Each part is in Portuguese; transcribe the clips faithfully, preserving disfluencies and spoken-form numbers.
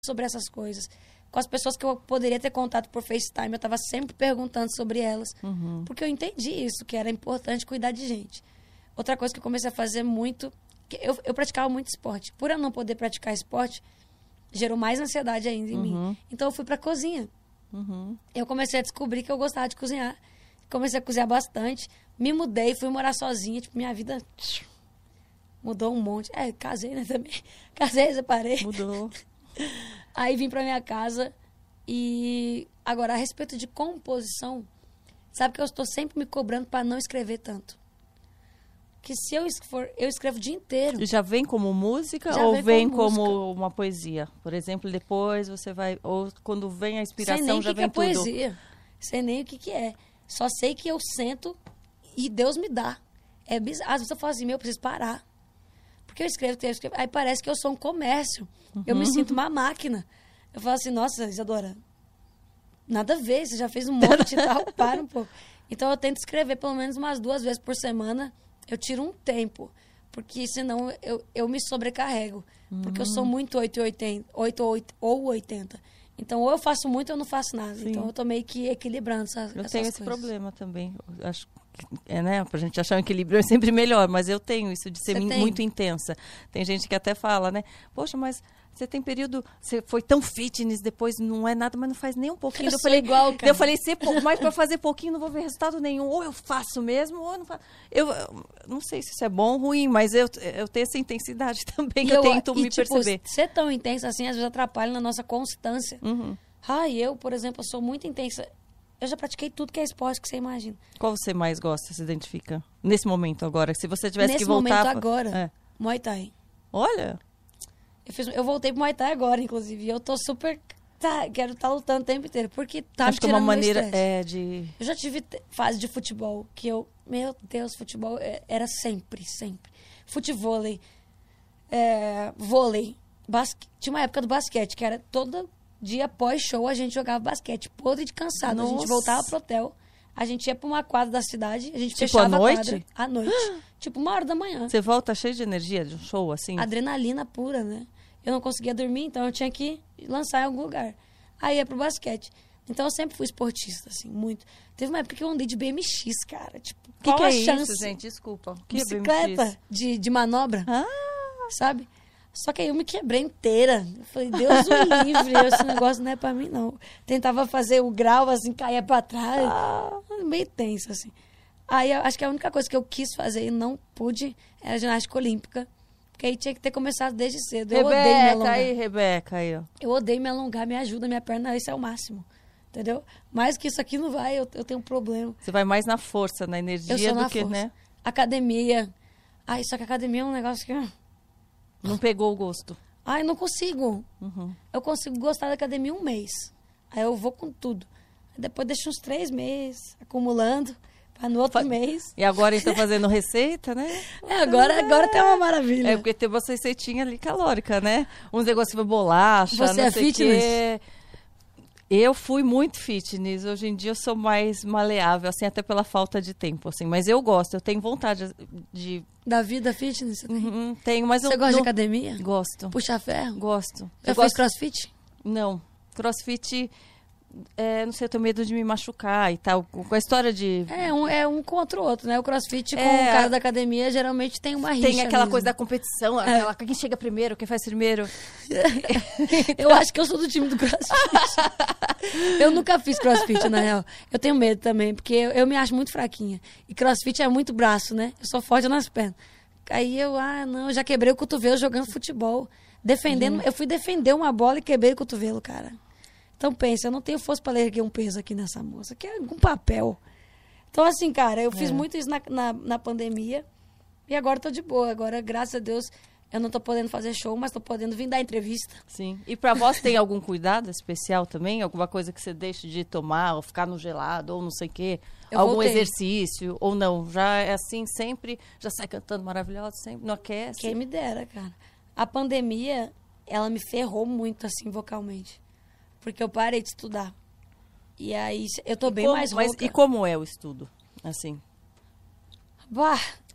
sobre essas coisas. Com as pessoas que eu poderia ter contato por FaceTime, eu estava sempre perguntando sobre elas. Uhum. Porque eu entendi isso, que era importante cuidar de gente. Outra coisa que eu comecei a fazer muito... Eu, eu praticava muito esporte. Por eu não poder praticar esporte, gerou mais ansiedade ainda em Uhum. mim. Então eu fui pra cozinha. Uhum. Eu comecei a descobrir que eu gostava de cozinhar. Comecei a cozinhar bastante. Me mudei, fui morar sozinha. Tipo, minha vida mudou um monte. É, casei, né, também. Casei, separei. Mudou. Aí vim pra minha casa e... Agora, a respeito de composição, sabe que eu estou sempre me cobrando pra não escrever tanto. Que se eu, for, eu escrevo o dia inteiro. Já vem como música Já ou vem vem como como, música. uma poesia? Por exemplo, depois você vai... Ou quando vem a Sei inspiração nem o já que, que vem é tudo. poesia. Sei nem o que, que é. Só sei que eu sento e Deus me dá. É bizarro. Às vezes eu falo assim, meu, eu preciso parar. Porque eu escrevo, eu escrevo. Aí parece que eu sou um comércio. Uhum. Eu me sinto uma máquina. Eu falo assim, nossa, Isadora, nada a ver, você já fez um monte e tal, para um pouco. Então eu tento escrever pelo menos umas duas vezes por semana. Eu tiro um tempo, porque senão eu, eu me sobrecarrego. Uhum. Porque eu sou muito oito e oitenta, oito ou oitenta. Então, ou eu faço muito ou eu não faço nada. Sim. Então, eu tô meio que equilibrando essas, eu essas tenho coisas. esse problema também. Eu acho que, é, né, pra gente achar um equilíbrio é sempre melhor, mas eu tenho isso de ser Você tem? muito intensa. Tem gente que até fala, né? Poxa, mas você tem período... Você foi tão fitness, depois não é nada, mas não faz nem um pouquinho. Eu, eu sou falei, igual, cara. Eu falei, se pou, mas pra fazer pouquinho não vou ver resultado nenhum. Ou eu faço mesmo, ou eu não faço. Eu, eu não sei se isso é bom ou ruim, mas eu, eu tenho essa intensidade também, que eu, eu tento e, me tipo, perceber. Ser tão intensa assim, às vezes atrapalha na nossa constância. Uhum. Ah, eu, por exemplo, eu sou muito intensa. Eu já pratiquei tudo que é esporte que você imagina. Qual você mais gosta, se identifica? Nesse momento agora, se você tivesse Nesse que voltar... Nesse momento agora, é. Muay Thai. Olha... Eu, fiz, eu voltei pro Muay Thai agora, inclusive. E eu tô super... Tá, quero estar tá lutando o tempo inteiro. Porque tá Acho me que é uma tirando maneira meu é, de... Eu já tive fase de futebol que eu... Meu Deus, futebol era sempre, sempre. Futevôlei, é, vôlei, basque, tinha uma época do basquete, que era todo dia pós-show a gente jogava basquete. Podre de cansado. Nossa. A gente voltava pro hotel, a gente ia pra uma quadra da cidade, a gente tipo fechava à noite? a quadra. À noite. Tipo uma hora da manhã. Você volta cheio de energia de um show, assim? Adrenalina pura, né? Eu não conseguia dormir, então eu tinha que lançar em algum lugar. Aí ia pro basquete. Então eu sempre fui esportista, assim, muito. Teve uma época que eu andei de B M X, cara. Tipo, que qual que a é chance? Isso, gente? Desculpa. Que Bicicleta é de, de manobra, ah. sabe? Só que aí eu me quebrei inteira. Eu falei, Deus o livre, esse negócio não é pra mim, não. Tentava fazer o grau, assim, caía pra trás. Ah. Meio tenso, assim. Aí eu acho que a única coisa que eu quis fazer e não pude era ginástica olímpica. Porque aí tinha que ter começado desde cedo. Eu Rebeca, odeio me alongar. aí, Rebeca, aí, ó. Eu odeio me alongar, me ajuda, minha perna, esse é o máximo. Entendeu? Mais que isso aqui não vai, eu, eu tenho um problema. Você vai mais na força, na energia eu sou do na que, força. né? Academia. Ai, só que academia é um negócio que... Não pegou o gosto. Ai, não consigo. Uhum. Eu consigo gostar da academia um mês. Aí eu vou com tudo. Aí depois deixo uns três meses acumulando. Pra no outro Fa mês. E agora então fazendo receita, né? É, agora, agora tá uma maravilha. É, porque tem uma receitinha ali calórica, né? Uns negócios de bolacha, Você não é sei fitness? Quê. Eu fui muito fitness. Hoje em dia eu sou mais maleável, assim, até pela falta de tempo, assim. Mas eu gosto, eu tenho vontade de... Da vida fitness? Você tem? Uhum, tenho, mas Você eu gosta não... de academia? Gosto. Puxar ferro? Gosto. Já eu fez gosto... crossfit? Não. Crossfit... É, não sei, eu tenho medo de me machucar e tal. Com a história de... É um, é um contra o outro, né? O crossfit com é, o cara da academia geralmente tem uma rixa. Tem aquela mesmo. coisa da competição, é. aquela, quem chega primeiro, quem faz primeiro. Eu acho que eu sou do time do crossfit. Eu nunca fiz crossfit, na real. Eu tenho medo também, porque eu, eu me acho muito fraquinha. E crossfit é muito braço, né? Eu sou forte nas pernas. Aí eu, ah, não, eu já quebrei o cotovelo jogando futebol. Defendendo, uhum. Eu fui defender uma bola e quebrei o cotovelo, cara. Então, pensa, eu não tenho força para erguer um peso aqui nessa moça, que é um papel. Então, assim, cara, eu fiz é. muito isso na, na, na pandemia e agora tô de boa. Agora, graças a Deus, eu não tô podendo fazer show, mas tô podendo vir dar entrevista. Sim. E pra vós tem algum cuidado especial também? Alguma coisa que você deixe de tomar, ou ficar no gelado, ou não sei o quê? Eu algum voltei. Exercício, ou não? Já é assim sempre? Já sai cantando maravilhosa sempre? Não aquece? Quem me dera, cara. A pandemia, ela me ferrou muito, assim, vocalmente. Porque eu parei de estudar. E aí, eu tô e bem como, mais rouca. Mas e como é o estudo, assim? Bah,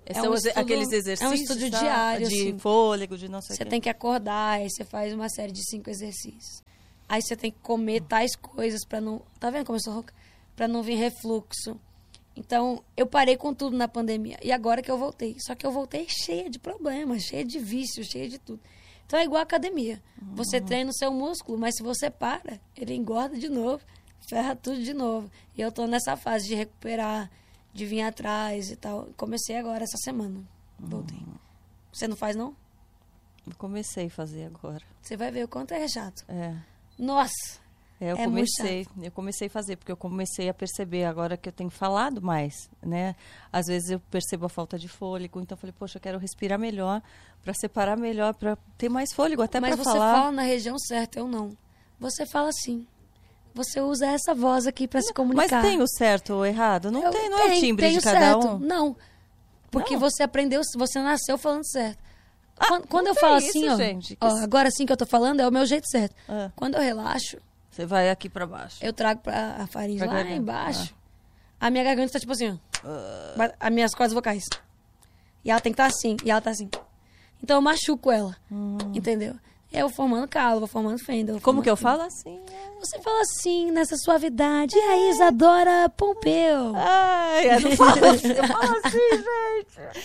É São um estudo, aqueles exercícios, é um estudo tá? diário, de assim. fôlego, de não sei o Você quê. tem que acordar, aí você faz uma série de cinco exercícios. Aí você tem que comer tais coisas pra não... Tá vendo como eu sou rouca? Pra não vir refluxo. Então, eu parei com tudo na pandemia. E agora que eu voltei. Só que eu voltei cheia de problemas, cheia de vícios, cheia de tudo. Então, é igual a academia. Uhum. Você treina o seu músculo, mas se você para, ele engorda de novo, ferra tudo de novo. E eu tô nessa fase de recuperar, de vir atrás e tal. Comecei agora, essa semana. Voltei. Uhum. Você não faz, não? Eu comecei a fazer agora. Você vai ver o quanto é chato. É. Nossa! É, eu é comecei, eu comecei a fazer, porque eu comecei a perceber agora que eu tenho falado mais, né? Às vezes eu percebo a falta de fôlego, então eu falei, poxa, eu quero respirar melhor, para separar melhor, para ter mais fôlego, até para falar. Mas você fala na região certa, eu não. Você fala assim. Você usa essa voz aqui para se comunicar. Mas tem o certo ou errado? Não eu, tem, não tem, é o timbre tem de o cada certo. um? Não, porque não. você aprendeu, você nasceu falando certo. Ah, quando quando eu falo isso, assim, ó, gente, ó, agora sim que eu tô falando, é o meu jeito certo. Ah. Quando eu relaxo... Você vai aqui para baixo. Eu trago pra a faringe pra lá garganta. embaixo. Ah. A minha garganta tá tipo assim, ó. Uh. As minhas cordas vocais. E ela tem que estar tá assim, e ela tá assim. Então eu machuco ela, hum. entendeu? Eu vou formando calo, vou formando fenda. Vou Como formando que eu fenda. falo assim? Você fala assim, nessa suavidade. E aí, Isadora Pompeu? Ai, eu não falo assim, eu falo assim, gente.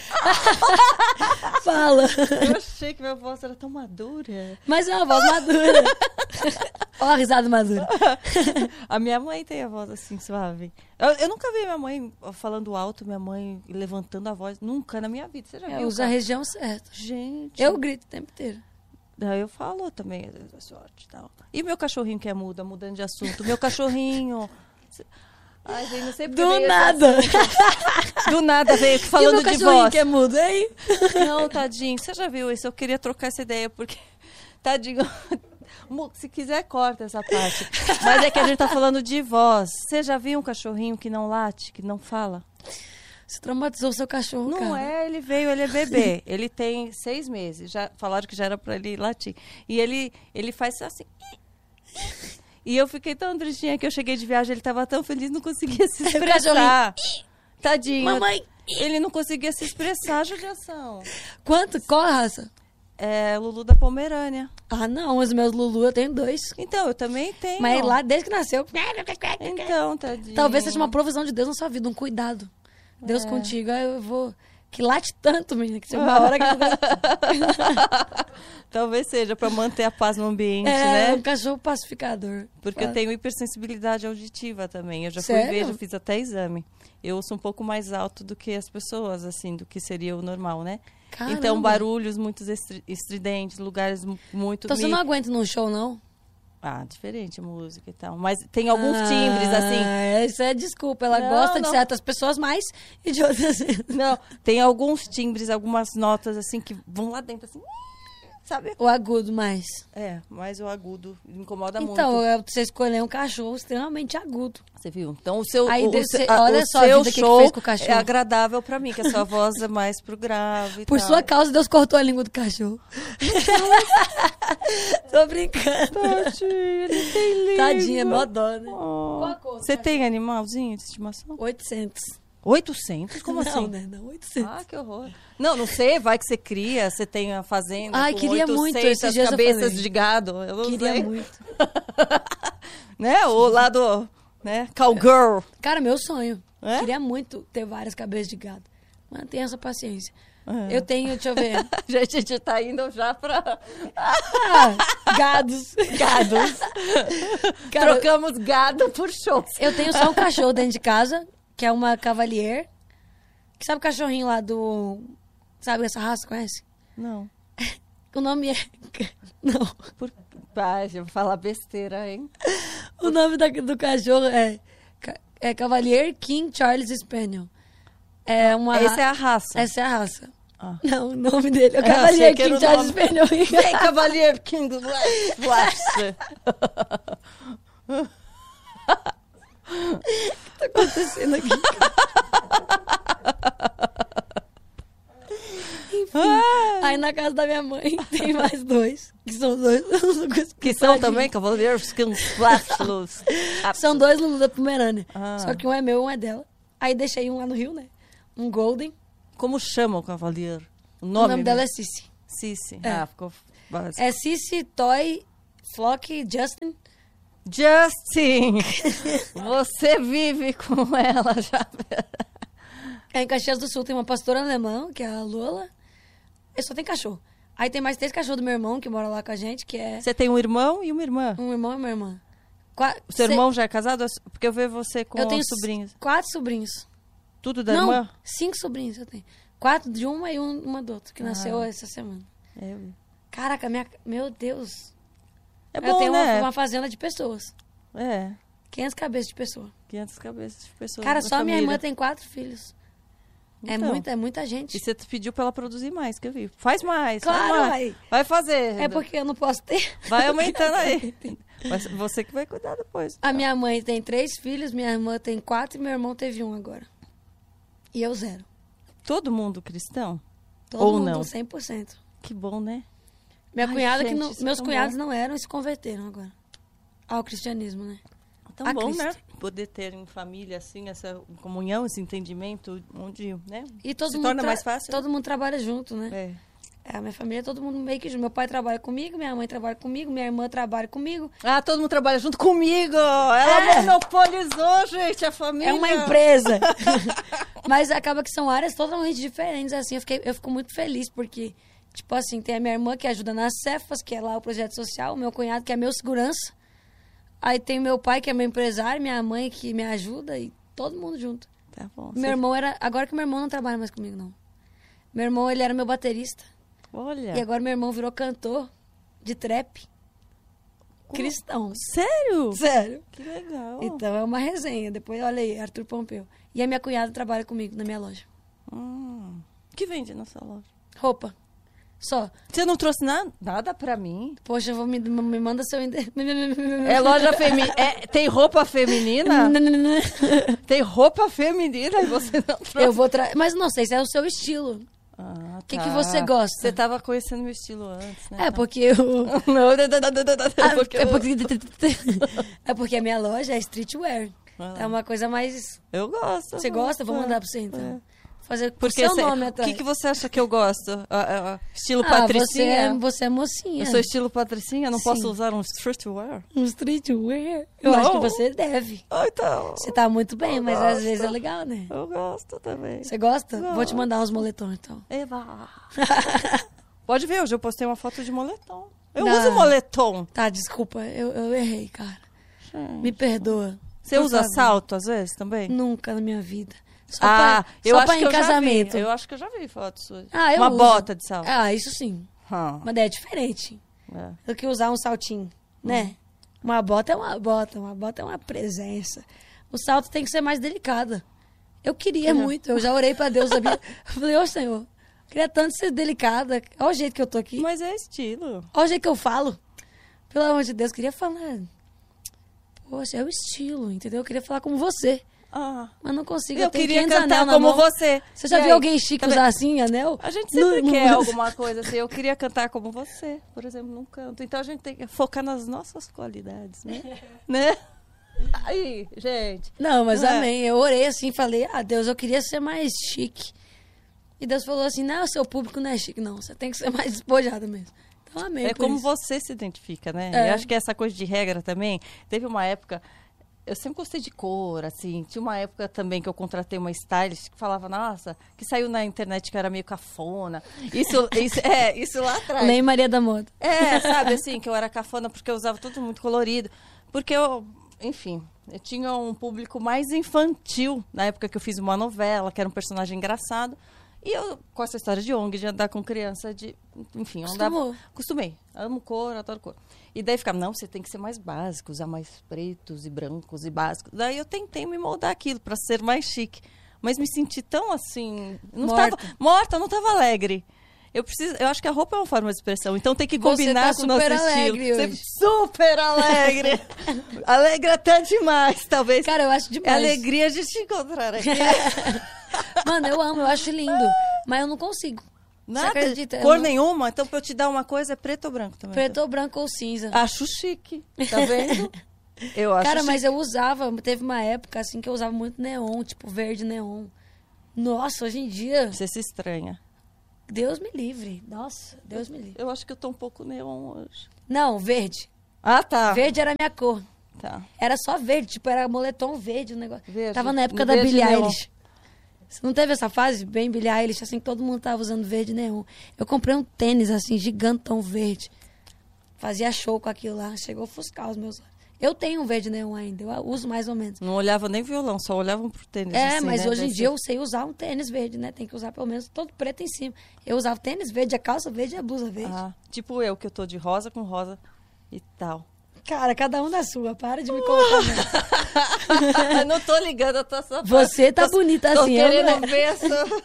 Fala. Eu achei que minha voz era tão madura. Mas é uma voz madura. Ó a risada madura. A minha mãe tem a voz assim, suave. Eu, eu nunca vi minha mãe falando alto, minha mãe levantando a voz. Nunca na minha vida. Você já É, viu? usa a região certa. Gente. Eu grito o tempo inteiro. Daí eu falo também, às vezes, sorte e tal. E meu cachorrinho que é muda, mudando de assunto. Meu cachorrinho... Ai, gente, não sei porque Do nada. Do nada veio falando e meu de voz. Que é mudo, hein? Não, tadinho. Você já viu isso? Eu queria trocar essa ideia, porque... Tadinho... Se quiser, corta essa parte. Mas é que a gente tá falando de voz. Você já viu um cachorrinho que não late, que não fala? Você traumatizou o seu cachorro, não cara. Não é, ele veio, ele é bebê. Ele tem seis meses. Já falaram que já era pra ele latir. E ele, ele faz assim... E eu fiquei tão tristinha que eu cheguei de viagem, ele tava tão feliz, não conseguia se expressar. Tadinho. Mamãe. Ele não conseguia se expressar, judiação. Quanto? Qual a raça? É Lulu da Pomerânia. Ah, não, os meus Lulu eu tenho dois. Então, eu também tenho. Mas lá, desde que nasceu... Então, tadinho. Talvez seja uma provisão de Deus na sua vida, um cuidado. Deus é. contigo, aí eu vou... Que late tanto, menina, que chega uma hora que... Talvez seja para manter a paz no ambiente, é, né? É, um cachorro pacificador. Porque Fala. eu tenho hipersensibilidade auditiva também. Eu já Sério? fui ver, já fiz até exame. Eu ouço um pouco mais alto do que as pessoas, assim, do que seria o normal, né? Caramba. Então, barulhos muito estridentes, lugares muito... Então, me... você não aguenta num show, não? Ah, diferente a música e tal. Mas tem alguns ah, timbres, assim... Isso é desculpa. Ela não, gosta não. de certas pessoas mais e de outras... Não, tem alguns timbres, algumas notas, assim, que vão lá dentro, assim... Sabe? O agudo mais. É, mas o agudo me incomoda então, muito. Então, você escolheu um cachorro extremamente agudo. Você viu? Então, o seu, Aí, o, você, a, olha o só seu a vida show que fez com o cachorro. É agradável pra mim, que a sua voz é mais pro grave e Por tal. sua causa, Deus cortou a língua do cachorro. Tô brincando. Tadinho, ele tem língua. Tadinha, mó dó, né? Oh. Você tem animalzinho de estimação? oitocentos. oitocentos? Como não, assim? Né? Não, oitocentos. Ah, que horror. Não, não sei, vai que você cria, você tem a fazenda Ai, com queria muito, esses dias cabeças de gado. Eu não queria sei. muito. Né? O lado, né? Cowgirl. Cara, meu sonho. É? Queria muito ter várias cabeças de gado. Mas tenha essa paciência. É. Eu tenho, deixa eu ver. Gente, a gente tá indo já pra... Ah, gados. Gados. Cara, trocamos gado por shows. Eu tenho só um cachorro dentro de casa, que é uma Cavalier. Que sabe o cachorrinho lá do... Sabe essa raça, conhece? Não. O nome é... Não. Por... Pai, eu vou falar besteira, hein? O nome da, do cachorro é... É Cavalier King Charles Spaniel. É uma Essa ra... é a raça. Essa é a raça. Ah. Não, o nome dele é o Cavalier King Charles Spaniel. Vem, Cavalier King Flash. O que tá acontecendo aqui? Enfim, ah. Aí na casa da minha mãe tem mais dois. Que são dois. Que são também Cavalier King Flash. São dois Lulu da Pomerânia. Ah. Só que um é meu e um é dela. Aí deixei um lá no Rio, né? Um Golden. Como chama o Cavalier? O O nome, nome dela é Cici. Cici. É. Ah, ficou básico. É Cici, Toy, Flock, Justin. Justin! Você vive com ela já. É, em Caxias do Sul tem uma pastora alemã, que é a Lola. E só tem cachorro. Aí tem mais três cachorros do meu irmão, que mora lá com a gente, que é Você tem um irmão e uma irmã. um irmão e uma irmã. Qua... O seu Cê- irmão já é casado? Porque eu vejo você com Eu tenho os sobrinhos. quatro sobrinhos. Tudo da Não, irmã? cinco sobrinhos eu tenho. Quatro de uma e um- uma do outro, que nasceu Ah. essa semana. É, Caraca, minha... meu Deus. é eu bom, tenho né? uma, uma fazenda de pessoas. É, quinhentas cabeças de pessoa. quinhentas cabeças de pessoas. Cara, da só minha família. irmã tem quatro filhos. É, Então. muita, é muita gente. E você pediu pra ela produzir mais, que eu vi. Faz mais, faz Claro, mais. vai. Vai fazer. É porque eu não posso ter. Vai aumentando aí. Mas você que vai cuidar depois. A minha mãe tem três filhos, minha irmã tem quatro e meu irmão teve um agora. E eu zero. Todo mundo cristão? Todo Ou mundo não? cem por cento. Que bom, né? Minha Ai, cunhada, que gente, não- isso é meus tão cunhados bom. não eram e se converteram agora. Ao cristianismo, né? Tão A bom, Cristo. né? Poder ter em família, assim, essa comunhão, esse entendimento, onde, né? E todo Se mundo torna tra- mais fácil. Todo mundo trabalha junto, né? É. É, a minha família, todo mundo meio que junto. Meu pai trabalha comigo, minha mãe trabalha comigo, minha irmã trabalha comigo. Ah, todo mundo trabalha junto comigo! Ela É. monopolizou, gente, a família. É uma empresa. Mas acaba que são áreas totalmente diferentes, assim. Eu, fiquei, eu fico muito feliz, porque, tipo assim, tem a minha irmã que ajuda nas Cefas, que é lá o projeto social, o meu cunhado que é meu segurança. Aí tem meu pai, que é meu empresário, minha mãe que me ajuda e todo mundo junto. Tá bom. Meu você- irmão era... Agora que meu irmão não trabalha mais comigo, não. Meu irmão, ele era meu baterista. Olha. E agora meu irmão virou cantor de trap. Cristão. Sério? Sério. Que legal. Então é uma resenha. Depois, olha aí, Arthur Pompeu. E a minha cunhada trabalha comigo na minha loja. Hum. O que vende na sua loja? Roupa. Só. Você não trouxe nada, nada pra mim? Poxa, eu vou me, me manda seu endereço. É loja feminina. tem roupa feminina? Tem roupa feminina e você não trouxe? Eu vou tra... Mas não sei se é o seu estilo. Ah, que tá. que você gosta? Você tava conhecendo meu estilo antes, né? É porque eu... Não, não, não, não, não, não, Ah, porque é, eu- porque... é porque a minha loja é streetwear. Ah. É uma coisa mais... Eu gosto. Você eu gosta? gosto, Vou é. mandar pra você, então. É. Fazer com Porque seu cê- nome o atrás. que, que você acha que eu gosto? Ah, ah, estilo Ah, você patricinha? é, você é mocinha. Eu sou estilo patricinha? Não Sim. posso usar um streetwear? Um streetwear? Eu Não. acho que você deve. Ah, então. Você tá muito bem, Eu mas gosto. às vezes é legal, né? Eu gosto também. Você gosta? Gosto. Vou te mandar uns moletons, então. Eba. Pode ver, hoje eu postei uma foto de moletom. Eu Dá. uso moletom. Tá, desculpa, eu, eu errei, cara. Gente. Me perdoa. Você Por usa favor. salto às vezes também? Nunca na minha vida. Só ah, pra, eu só acho pra que em eu casamento. já vi. Eu acho que eu já vi fotos suas. Ah, eu Uma uso. bota de salto. Ah, isso sim. Hum. Mas é diferente É. do que usar um saltinho, né? Uma bota é uma bota, uma bota é uma presença. O salto tem que ser mais delicada. Eu queria muito, eu já orei pra Deus, sabia? Eu falei, ô Senhor, queria tanto ser delicada. Olha o jeito que eu tô aqui. Mas é estilo. Olha o jeito que eu falo. Pelo amor de Deus, queria falar. Poxa, é o estilo, entendeu? Eu queria falar como você. Ah. Mas não consigo. Eu tenho queria quinhentos cantar anel na como mão. você. Você já E viu aí? alguém chique Tá usar vendo? assim, anel? A gente sempre Não- quer não- alguma coisa assim. Eu queria cantar como você, por exemplo, num canto. Então a gente tem que focar nas nossas qualidades, né? né? Aí, gente. Não, mas Não é? amém. Eu orei assim, falei, ah, Deus, eu queria ser mais chique. E Deus falou assim, não, o seu público não é chique, não. Você tem que ser mais despojado mesmo. Então, amém. É por como isso. você se identifica, né? É. Eu acho que essa coisa de regra também. Teve uma época. Eu sempre gostei de cor, assim. Tinha uma época também que eu contratei uma stylist que falava, nossa, que saiu na internet que era meio cafona. Isso, isso, é, isso lá atrás. Lei Maria da Moda. É, sabe, assim, que eu era cafona porque eu usava tudo muito colorido. Porque eu, enfim, eu tinha um público mais infantil na época que eu fiz uma novela, que era um personagem engraçado. E eu, com essa história de O N G, de andar com criança, de, enfim, eu andava... Acostumou. Acostumei. Amo cor, adoro cor. E daí ficava, não, você tem que ser mais básico, usar mais pretos e brancos e básicos. Daí eu tentei me moldar aquilo para ser mais chique. Mas me senti tão assim... Não Morta. Tava, morta, eu não estava alegre. Eu, preciso, eu acho que a roupa é uma forma de expressão, então tem que Você combinar tá com o nosso super estilo. alegre Você- hoje. Super alegre. Alegre até demais, talvez. Cara, eu acho É demais. alegria de te encontrar aqui. Mano, eu amo, eu acho lindo. Mas eu não consigo. Você Nada, acredita? Eu cor não- nenhuma, então pra eu te dar uma coisa é preto ou branco também. Preto ou branco ou cinza. Acho chique, tá vendo? Eu acho Cara, chique. mas eu usava, teve uma época assim que eu usava muito neon, tipo verde neon. Nossa, hoje em dia... Você se estranha. Deus me livre. Nossa, Deus me livre. Eu acho que eu tô um pouco neon hoje. Não, verde. Ah, tá. Verde era a minha cor. Tá. Era só verde, tipo, era moletom verde o negócio. Verde. Tava na época Verde da Billie neon. Eilish. Você não teve essa fase? Bem Billie Eilish, assim, que todo mundo tava usando verde neon. Eu comprei um tênis, assim, gigantão verde. Fazia show com aquilo lá. Chegou a ofuscar os meus olhos. Eu tenho um verde neon ainda, eu uso mais ou menos. Não olhava nem violão, só olhavam pro tênis. É, assim, mas né? hoje em Desse... dia eu sei usar um tênis verde, né? Tem que usar pelo menos todo preto em cima. Eu usava tênis verde, a calça verde e a blusa verde. Ah, tipo eu, que eu tô de rosa com rosa e tal. Cara, cada um na sua, para de me colocar. Eu não tô ligando, eu tô só... Você tá tô, bonita tô assim, eu querendo não... ver a sua...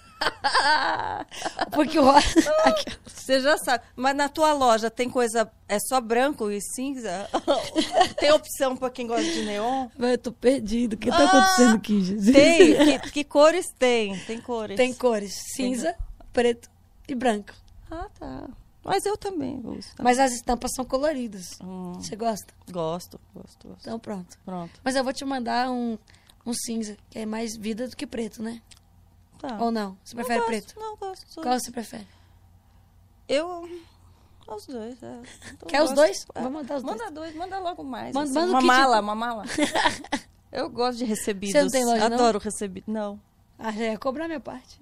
Porque o rosa... Você já sabe. Mas na tua loja tem coisa... É só branco e cinza? Tem opção pra quem gosta de neon? Eu tô perdido. O que tá Ah, acontecendo aqui, Jesus? Tem. Que, que cores tem? Tem cores. Tem cores. Cinza, preto e branco. Ah, tá. Mas eu também uso. Tá? Mas as estampas são coloridas. Hum, Você gosta? gosto, gosto, gosto. Então pronto. Pronto. Mas eu vou te mandar um, um cinza, que é mais vida do que preto, né? Tá. Ou não? Você prefere Não preto? gosto, não, gosto. Sou... Qual você prefere? Eu... Os dois, é. Então, Quer os gosto- dois? é. Vou mandar os dois. Manda dois, manda logo mais. Manda- assim. manda o uma kit- mala, uma mala. Eu gosto de recebidos. Você não tem loja, não? Adoro recebidos. Não. Ah, já ia cobrar minha parte.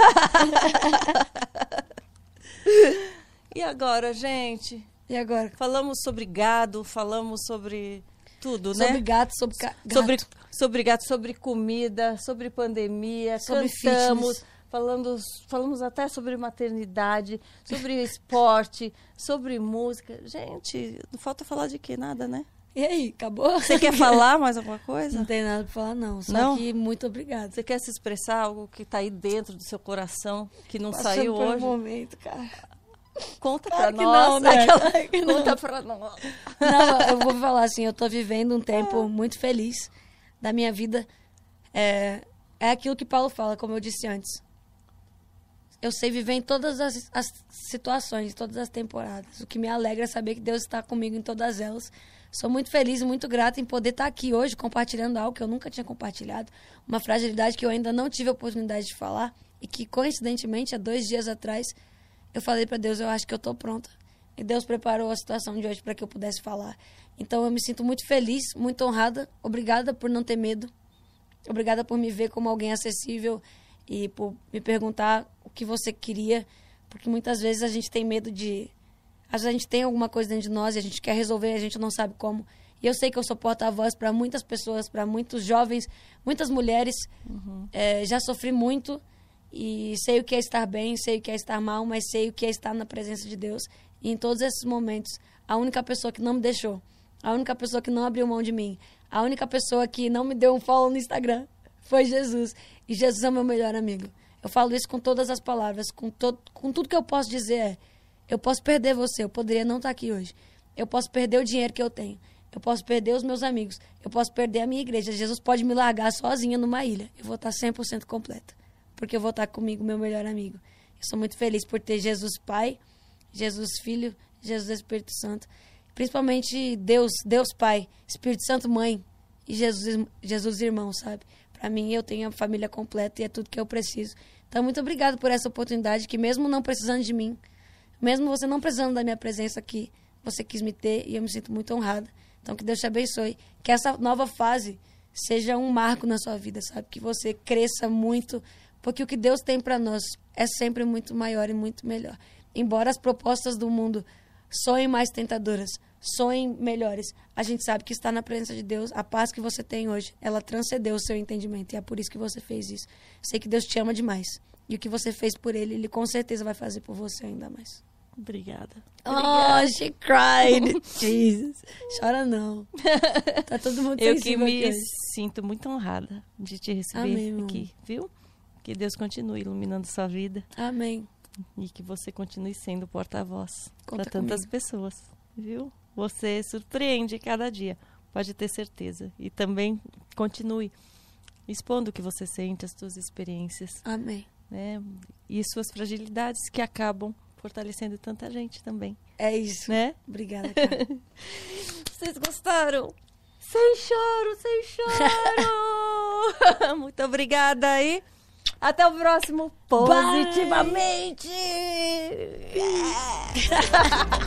E agora, gente? E agora? Falamos sobre gado, falamos sobre tudo, Sobre né? gato, sobre ca- gato. Sobre, sobre gato, sobre comida, sobre pandemia, Sobre cantamos, fitness. falamos, falamos até sobre maternidade, sobre esporte, sobre música. Gente, não falta falar de quê? Nada, né? E aí, acabou? Você quer falar mais alguma coisa? Não tem nada pra falar, não. Só Não? que muito obrigada. Você quer se expressar algo que está aí dentro do seu coração, que não Passando saiu por um hoje? momento, cara. Conta Claro pra que nós. não, né? Aquela- Claro que não. Conta pra nós. Não, eu vou falar assim, eu tô vivendo um tempo muito feliz da minha vida. É, é aquilo que Paulo fala, como eu disse antes. Eu sei viver em todas as, as situações, todas as temporadas. O que me alegra é saber que Deus está comigo em todas elas. Sou muito feliz e muito grata em poder estar aqui hoje compartilhando algo que eu nunca tinha compartilhado. Uma fragilidade que eu ainda não tive a oportunidade de falar e que, coincidentemente, há dois dias atrás, eu falei para Deus, eu acho que eu estou pronta. E Deus preparou a situação de hoje para que eu pudesse falar. Então, eu me sinto muito feliz, muito honrada. Obrigada por não ter medo. Obrigada por me ver como alguém acessível e por me perguntar o que você queria. Porque muitas vezes a gente tem medo de... Às vezes a gente tem alguma coisa dentro de nós e a gente quer resolver e a gente não sabe como. E eu sei que eu sou porta-voz para muitas pessoas, para muitos jovens, muitas mulheres. Uhum. É, já sofri muito e sei o que é estar bem, sei o que é estar mal, mas sei o que é estar na presença de Deus. E em todos esses momentos, a única pessoa que não me deixou, a única pessoa que não abriu mão de mim, a única pessoa que não me deu um follow no Instagram foi Jesus. E Jesus é o meu melhor amigo. Eu falo isso com todas as palavras, com, to- com tudo que eu posso dizer é... Eu posso perder você, eu poderia não estar aqui hoje. Eu posso perder o dinheiro que eu tenho. Eu posso perder os meus amigos. Eu posso perder a minha igreja. Jesus pode me largar sozinha numa ilha. Eu vou estar cem por cento completa. Porque eu vou estar comigo, meu melhor amigo. Eu sou muito feliz por ter Jesus Pai, Jesus Filho, Jesus Espírito Santo. Principalmente Deus, Deus Pai, Espírito Santo Mãe e Jesus, Jesus Irmão, sabe? Para mim, eu tenho a família completa e é tudo que eu preciso. Então, muito obrigado por essa oportunidade que mesmo não precisando de mim, mesmo você não precisando da minha presença aqui, você quis me ter e eu me sinto muito honrada. Então, que Deus te abençoe. Que essa nova fase seja um marco na sua vida, sabe? Que você cresça muito, porque o que Deus tem para nós é sempre muito maior e muito melhor. Embora as propostas do mundo soem mais tentadoras, soem melhores, a gente sabe que está na presença de Deus. A paz que você tem hoje, ela transcendeu o seu entendimento e é por isso que você fez isso. Sei que Deus te ama demais. E o que você fez por ele, ele com certeza vai fazer por você ainda mais. Obrigada. Oh, she cried. Jesus. Chora não. Tá todo mundo Eu que sensível me aqui hoje. sinto muito honrada de te receber Amém, meu aqui, viu? Que Deus continue iluminando sua vida Amém. e que você continue sendo porta-voz Conta para tantas comigo. pessoas, viu? Você surpreende cada dia, pode ter certeza. E também continue expondo o que você sente, as suas experiências, Amém. né? E suas fragilidades que acabam fortalecendo tanta gente também, É isso. né? Obrigada, cara. Vocês gostaram? Sem choro, sem choro! Muito obrigada aí. Até o próximo Positivamente.